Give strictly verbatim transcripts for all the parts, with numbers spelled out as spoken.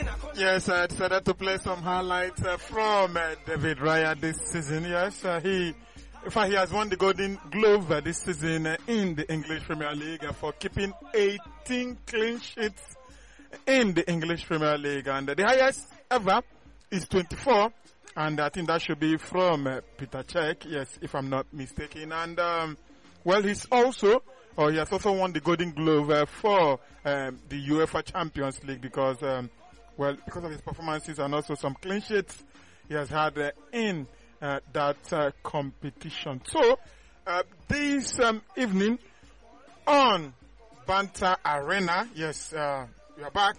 Yes, I decided to play some highlights uh, from uh, David Raya this season. Yes, uh, he, in fact, he has won the Golden Glove uh, this season uh, in the English Premier League uh, for keeping eighteen clean sheets in the English Premier League, and uh, the highest ever is twenty-four, and I think that should be from uh, Peter Cech. Yes, if I'm not mistaken, and um, well, he's also, or he has also won the Golden Glove uh, for um, the UEFA Champions League because. Um, Well, because of his performances and also some clean sheets he has had uh, in uh, that uh, competition. So, uh, this um, evening on Banter Arena, yes, uh, we are back.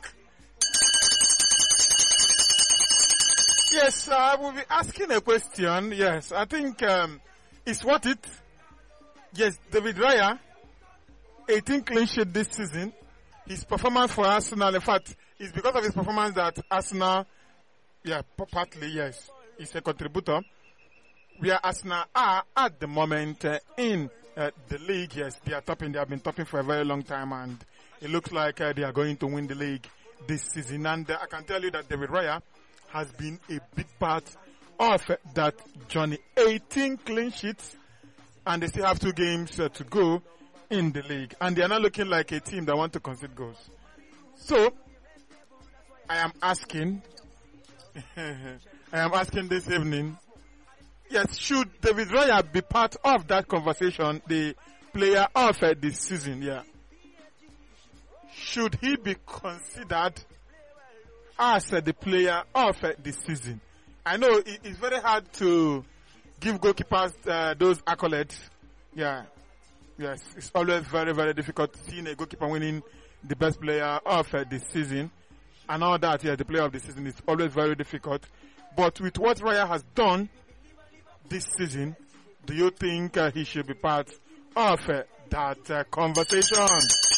Yes, I uh, will be asking a question. Yes, I think um, it's worth it. Yes, David Raya, eighteen clean sheets this season. His performance for Arsenal, in fact, it's because of his performance that Arsenal, yeah, partly, yes, is a contributor. Where Arsenal are at the moment uh, in uh, the league. Yes, they are topping. They have been topping for a very long time, and it looks like uh, they are going to win the league this season. And uh, I can tell you that David Raya has been a big part of uh, that journey. eighteen clean sheets, and they still have two games uh, to go in the league, and they are not looking like a team that want to concede goals. So, I am asking, I am asking this evening, yes, should David Raya be part of that conversation, the player of uh, this season? Yeah, should he be considered as uh, the player of uh, this season? I know it, it's very hard to give goalkeepers uh, those accolades. Yeah. Yes, it's always very, very difficult seeing a goalkeeper winning the best player of uh, the season. And all that, yeah, the player of the season is always very difficult. But with what Raya has done this season, do you think uh, he should be part of uh, that uh, conversation?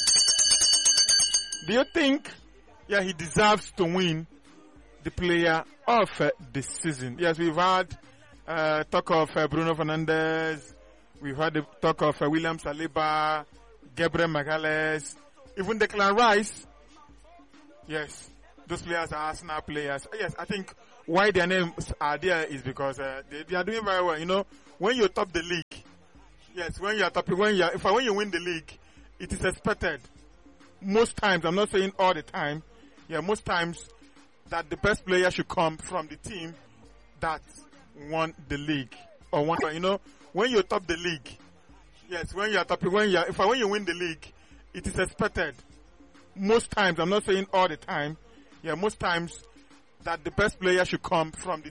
Do you think, yeah, he deserves to win the player of uh, the season? Yes, we've had uh, talk of uh, Bruno Fernandes. We've heard the talk of uh, William Saliba, Gabriel Magalhaes, even Declan Rice. Yes, those players are Arsenal players. Yes, I think why their names are there is because uh, they, they are doing very well. You know, when you top the league, yes, when you are topping, when you are, if when you win the league, it is expected. Most times, I'm not saying all the time. Yeah, most times that the best player should come from the team that won the league or won. You know. When you top the league, yes, when you are topping, when you are, if when you win the league, it is expected. Most times, I'm not saying all the time, yeah, most times that the best player should come from the